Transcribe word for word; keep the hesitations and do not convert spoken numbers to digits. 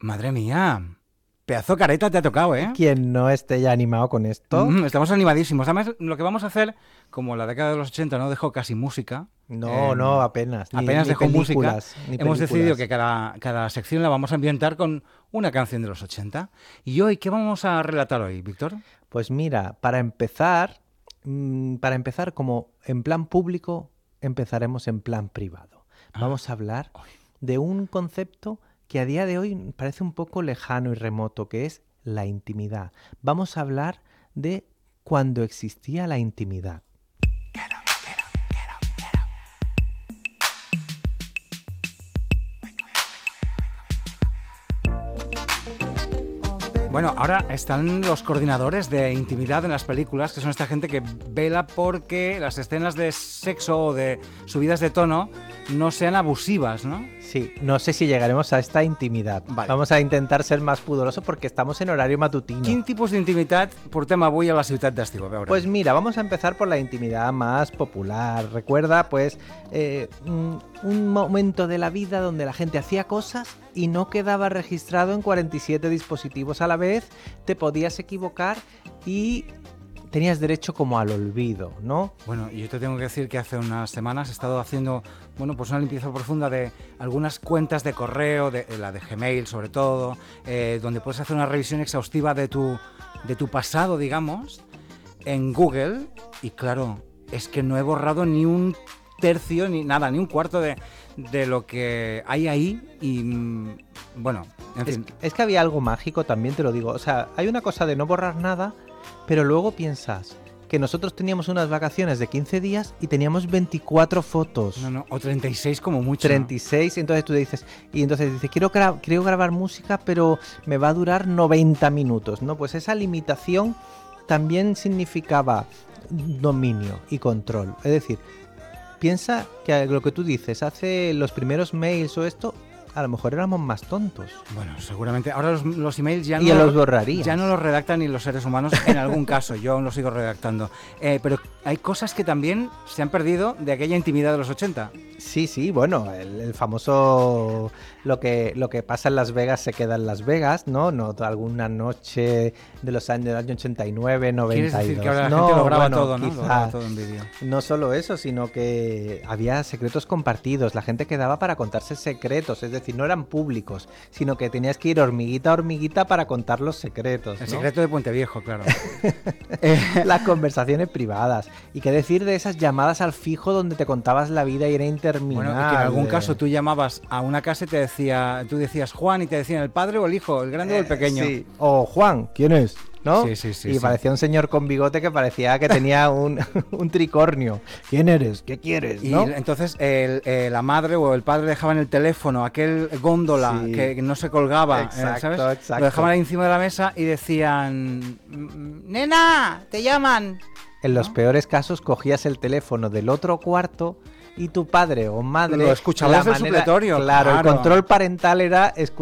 Madre mía, pedazo careta te ha tocado, ¿eh? Quien no esté ya animado con esto. Mm, estamos animadísimos. Además, lo que vamos a hacer, como la década de los ochenta no dejó casi música. No, eh, no, apenas. Ni, apenas ni dejó música. ni Hemos películas. decidido que cada, cada sección la vamos a ambientar con una canción de los ochenta. ¿Y hoy qué vamos a relatar hoy, Víctor? Pues mira, para empezar, mmm, para empezar como en plan público, empezaremos en plan privado. Ah. Vamos a hablar de un concepto que a día de hoy parece un poco lejano y remoto, que es la intimidad. Vamos a hablar de cuando existía la intimidad. Bueno, ahora están los coordinadores de intimidad en las películas, que son esta gente que vela porque las escenas de sexo o de subidas de tono no sean abusivas, ¿no? Sí, no sé si llegaremos a esta intimidad. Vale. Vamos a intentar ser más pudorosos porque estamos en horario matutino. Quin tipus d'intimitat portem avui a la ciutat d'estiu? A veure. Pues mira, vamos a empezar por la intimidad más popular. Recuerda, pues, eh, un, un momento de la vida donde la gente hacía cosas y no quedaba registrado en cuarenta y siete dispositivos a la vez, te podías equivocar y tenías derecho como al olvido, ¿no? Bueno, y yo te tengo que decir que hace unas semanas he estado haciendo, bueno, pues una limpieza profunda de algunas cuentas de correo, de, la de Gmail sobre todo, eh, donde puedes hacer una revisión exhaustiva de tu, de tu pasado, digamos, en Google, y claro, es que no he borrado ni un tercio, ni nada, ni un cuarto de, de lo que hay ahí, y bueno, en es, fin. Es que había algo mágico, también te lo digo, o sea, hay una cosa de no borrar nada, pero luego piensas que nosotros teníamos unas vacaciones de quince días y teníamos veinticuatro fotos. No, no, o treinta y seis como mucho. treinta y seis, entonces tú dices, y entonces dices, quiero, gra- quiero grabar música, pero me va a durar noventa minutos, ¿no? Pues esa limitación también significaba dominio y control. Es decir, piensa que lo que tú dices, hace los primeros mails o esto, a lo mejor éramos más tontos. Bueno, seguramente. Ahora los, los emails ya no, y los borrarías. ya no los redactan ni los seres humanos en algún caso. Yo aún los sigo redactando. Eh, pero hay cosas que también se han perdido de aquella intimidad de los ochenta. Sí, sí, bueno, el, el famoso lo que lo que pasa en Las Vegas se queda en Las Vegas, ¿no? No, alguna noche de los años del año ochenta y nueve, noventa y dos. ¿Quieres decir que ahora la no, gente lo graba bueno, todo, ¿no? quizá, Lo graba todo en vídeo. No solo eso, sino que había secretos compartidos. La gente quedaba para contarse secretos, es decir, no eran públicos, sino que tenías que ir hormiguita a hormiguita para contar los secretos, El ¿no? secreto de Puente Viejo, claro. Las conversaciones privadas. Y qué decir de esas llamadas al fijo donde te contabas la vida y era interminable. Bueno, y que en algún caso tú llamabas a una casa y te decía, tú decías Juan y te decían el padre o el hijo, el grande Eh, o el pequeño. Sí. O Juan, ¿quién es? ¿No? Sí, sí, sí, y sí. parecía un señor con bigote que parecía que tenía un, un tricornio. ¿Quién eres? ¿Qué quieres? Y ¿no? entonces el, eh, la madre o el padre dejaban el teléfono, aquel góndola Sí. que no se colgaba, eh, Exacto, ¿sabes? exacto. Lo dejaban ahí encima de la mesa y decían, nena, te llaman. En los ¿no? peores casos cogías el teléfono del otro cuarto y tu padre o madre Lo escuchaba la desde el manera- supletorio, Claro, claro. el control parental era escuchar